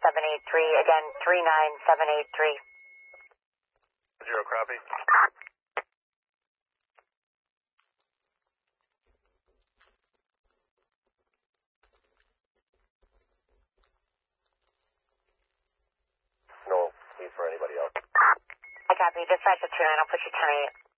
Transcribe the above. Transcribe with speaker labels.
Speaker 1: Again, 39783.
Speaker 2: 0, copy. No need for anybody else.
Speaker 1: I copy. Dispatch at 29. I'll put you 10-8.